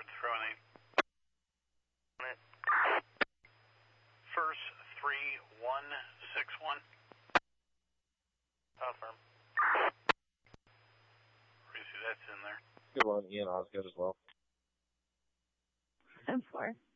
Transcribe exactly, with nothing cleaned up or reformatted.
Bird throwing eight. First three one six one. Confirm. That's in there. Good one, Ian Osgood as well. ten four.